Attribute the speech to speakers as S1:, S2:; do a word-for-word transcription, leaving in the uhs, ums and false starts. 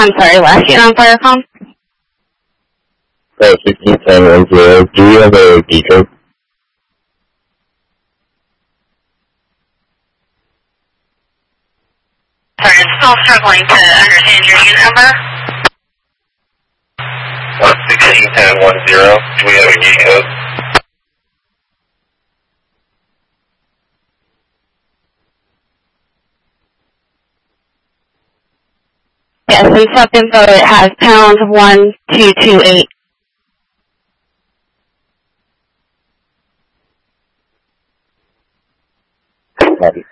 S1: I'm sorry, last year on Firecom.
S2: Right, sixteen ten one zero. Do you have a D code?
S1: Sorry, I'm still struggling to understand your unit number.
S2: one sixteen ten one zero. Do we have a D code?
S1: Yes, in sub-info it has pound one two two eight.
S2: Copy.